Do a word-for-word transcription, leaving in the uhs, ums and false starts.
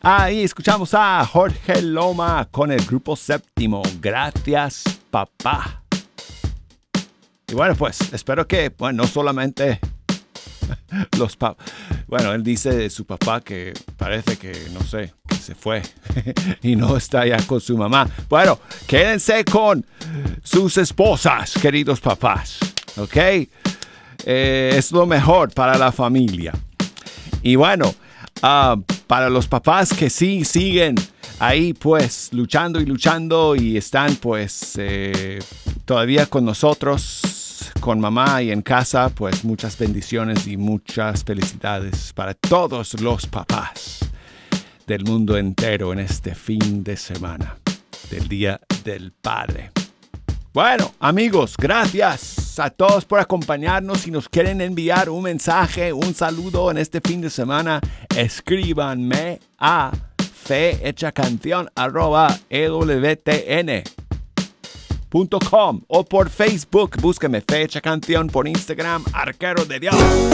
Ahí escuchamos a Jorge Loma con el grupo Séptimo. Gracias, papá. Y bueno, pues espero que, bueno, no solamente los papás. Bueno, él dice de su papá que parece que, no sé, que se fue y no está ya con su mamá. Bueno, quédense con sus esposas, queridos papás. ¿Ok? Eh, es lo mejor para la familia. Y bueno, uh, para los papás que sí siguen ahí pues luchando y luchando y están pues eh, todavía con nosotros, con mamá y en casa, pues muchas bendiciones y muchas felicidades para todos los papás del mundo entero en este fin de semana del Día del Padre. Bueno, amigos, gracias a todos por acompañarnos. Si nos quieren enviar un mensaje, un saludo en este fin de semana, escríbanme a fehechacanción arroba ewtn punto com o por Facebook. Búsqueme Fe Hecha Canción, por Instagram, Arquero de Dios.